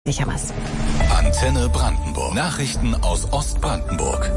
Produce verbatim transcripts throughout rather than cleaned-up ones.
Sichermaß. Antenne Brandenburg. Nachrichten aus Ostbrandenburg.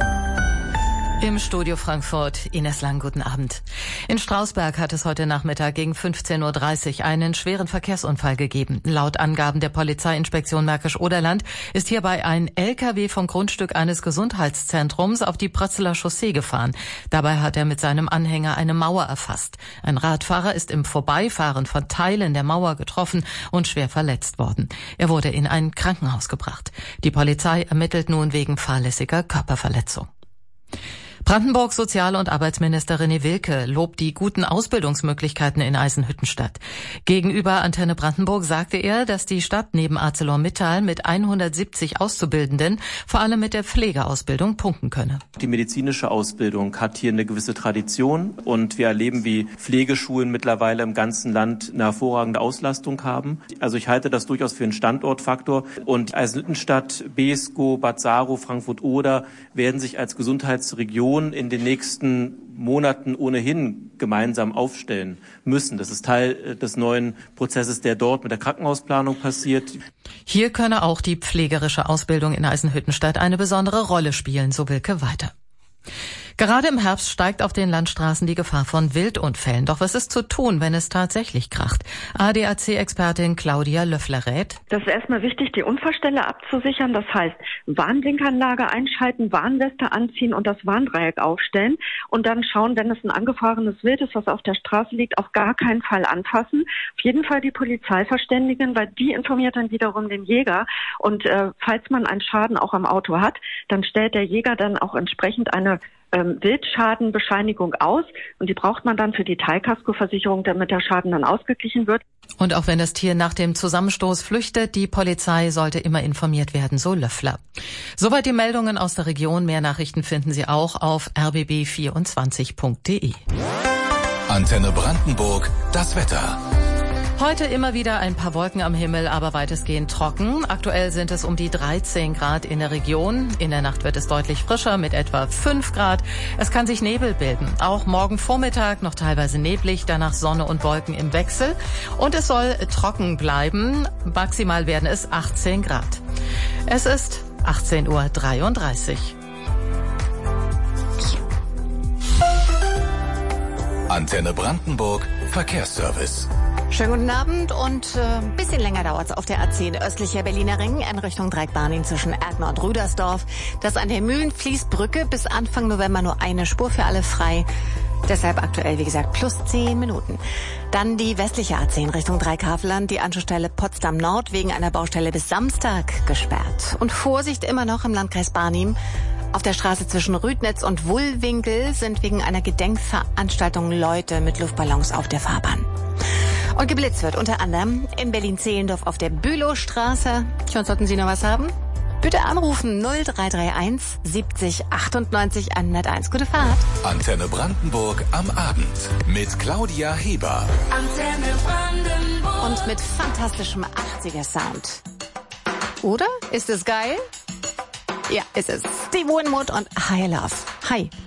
Im Studio Frankfurt, Ines Lang, guten Abend. In Strausberg hat es heute Nachmittag gegen fünfzehn Uhr dreißig einen schweren Verkehrsunfall gegeben. Laut Angaben der Polizeiinspektion Märkisch-Oderland ist hierbei ein L K W vom Grundstück eines Gesundheitszentrums auf die Prötzeler Chaussee gefahren. Dabei hat er mit seinem Anhänger eine Mauer erfasst. Ein Radfahrer ist im Vorbeifahren von Teilen der Mauer getroffen und schwer verletzt worden. Er wurde in ein Krankenhaus gebracht. Die Polizei ermittelt nun wegen fahrlässiger Körperverletzung. Brandenburgs Sozial- und Arbeitsminister René Wilke lobt die guten Ausbildungsmöglichkeiten in Eisenhüttenstadt. Gegenüber Antenne Brandenburg sagte er, dass die Stadt neben ArcelorMittal mit hundertsiebzig Auszubildenden vor allem mit der Pflegeausbildung punkten könne. Die medizinische Ausbildung hat hier eine gewisse Tradition und wir erleben, wie Pflegeschulen mittlerweile im ganzen Land eine hervorragende Auslastung haben. Also ich halte das durchaus für einen Standortfaktor und Eisenhüttenstadt, Beeskow, Bad Saro, Frankfurt-Oder werden sich als Gesundheitsregion in den nächsten Monaten ohnehin gemeinsam aufstellen müssen. Das ist Teil des neuen Prozesses, der dort mit der Krankenhausplanung passiert. Hier könne auch die pflegerische Ausbildung in Eisenhüttenstadt eine besondere Rolle spielen, so Wilke weiter. Gerade im Herbst steigt auf den Landstraßen die Gefahr von Wildunfällen. Doch was ist zu tun, wenn es tatsächlich kracht? A D A C-Expertin Claudia Löffler rät: Das ist erstmal wichtig, die Unfallstelle abzusichern. Das heißt, Warnblinkanlage einschalten, Warnweste anziehen und das Warndreieck aufstellen. Und dann schauen, wenn es ein angefahrenes Wild ist, was auf der Straße liegt, auf gar keinen Fall anfassen. Auf jeden Fall die Polizei verständigen, weil die informiert dann wiederum den Jäger. Und äh, falls man einen Schaden auch am Auto hat, dann stellt der Jäger dann auch entsprechend eine Ähm, Wildschadenbescheinigung aus und die braucht man dann für die Teilkaskoversicherung, damit der Schaden dann ausgeglichen wird. Und auch wenn das Tier nach dem Zusammenstoß flüchtet, die Polizei sollte immer informiert werden, so Löffler. Soweit die Meldungen aus der Region. Mehr Nachrichten finden Sie auch auf r b b vierundzwanzig punkt d e. Antenne Brandenburg, das Wetter. Heute immer wieder ein paar Wolken am Himmel, aber weitestgehend trocken. Aktuell sind es um die dreizehn Grad in der Region. In der Nacht wird es deutlich frischer mit etwa fünf Grad. Es kann sich Nebel bilden. Auch morgen Vormittag noch teilweise neblig, danach Sonne und Wolken im Wechsel. Und es soll trocken bleiben. Maximal werden es achtzehn Grad. Es ist achtzehn Uhr dreiunddreißig. Antenne Brandenburg, Verkehrsservice. Schönen guten Abend und äh, ein bisschen länger dauert es auf der A zehn östlicher Berliner Ring in Richtung Dreieckbarnim zwischen Erkner und Rüdersdorf. Das an der Mühlenfließbrücke bis Anfang November nur eine Spur für alle frei. Deshalb aktuell, wie gesagt, plus zehn Minuten. Dann die westliche A zehn Richtung Dreieckhavelland, die Anschlussstelle Potsdam Nord wegen einer Baustelle bis Samstag gesperrt. Und Vorsicht immer noch im Landkreis Barnim. Auf der Straße zwischen Rüdnitz und Wullwinkel sind wegen einer Gedenkveranstaltung Leute mit Luftballons auf der Fahrbahn. Und geblitzt wird unter anderem in Berlin-Zehlendorf auf der Bülowstraße. Und sollten Sie noch was haben? Bitte anrufen null drei drei eins siebzig achtundneunzig hunderteins. Gute Fahrt. Antenne Brandenburg am Abend mit Claudia Heber. Antenne Brandenburg. Und mit fantastischem achtziger-Sound. Oder? Ist es geil? Ja, ist es. Steve Winwood und High Love. Hi.